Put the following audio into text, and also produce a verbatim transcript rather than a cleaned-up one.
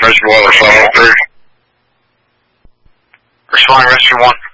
Reservoir Weather five one three. Responding Rescue one.